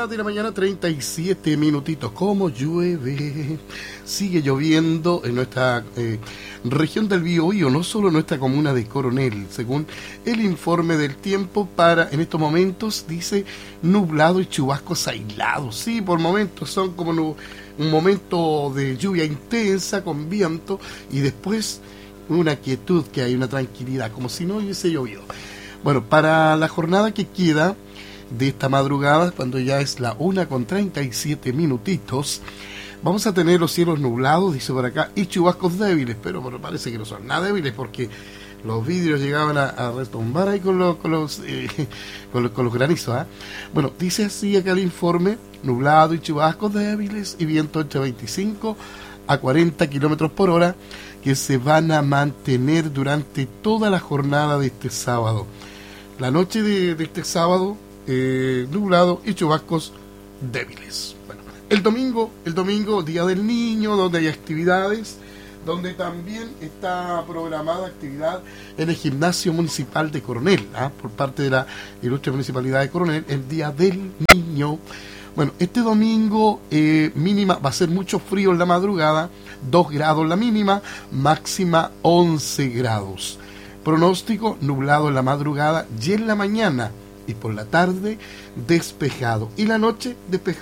de la mañana, 37 minutitos. ¿Cómo llueve? Sigue lloviendo en nuestra región del Biobío, no solo en nuestra comuna de Coronel. Según el informe del tiempo, en estos momentos dice nublado y chubascos aislados. Sí, por momentos son como un momento de lluvia intensa con viento y después una quietud que hay, una tranquilidad, como si no hubiese llovido. Bueno, para la jornada que queda de esta madrugada, cuando ya es la 1:37 minutitos, vamos a tener los cielos nublados, dice por acá, y chubascos débiles, pero parece que no son nada débiles porque los vidrios llegaban a retumbar ahí con los granizos. Bueno, dice así acá el informe: nublado y chubascos débiles y viento entre 25 a 40 kilómetros por hora, que se van a mantener durante toda la jornada de este sábado. La noche de este sábado, nublado y chubascos débiles. Bueno, el domingo, Día del Niño, donde hay actividades, donde también está programada actividad en el Gimnasio Municipal de Coronel, por parte de la Ilustre Municipalidad de Coronel, el Día del Niño. Bueno, este domingo mínima va a ser mucho frío en la madrugada, 2 grados la mínima, máxima 11 grados. Pronóstico: nublado en la madrugada y en la mañana, y por la tarde despejado, y la noche despejado.